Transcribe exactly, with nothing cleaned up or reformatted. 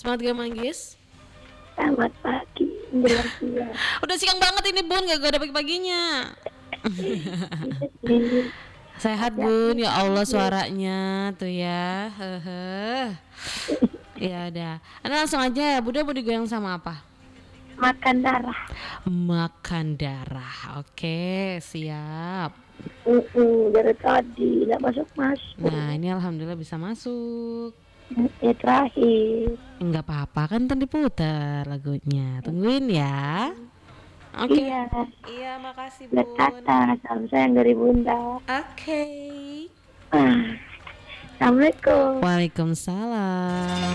Semangat gak manggis? Selamat pagi, menjelang siang. Udah siang banget ini Bun, gak ada pagi-paginya. Sehat Bun, ya Allah suaranya tuh ya. Hehe. Ya udah. Anda langsung aja ya, Bunda mau digoyang sama apa? Makan darah. Makan darah. Oke, siap. Uh, dari tadi nggak masuk masuk. Nah, ini alhamdulillah bisa masuk. Ya terakhir. Enggak apa-apa kan tadi putar lagunya. Tungguin ya. Oke. Iya. Iya, makasih Black Bun. Tata, salam sayang dari Bunda. Oke. Ah, Assalamualaikum. Waalaikumsalam.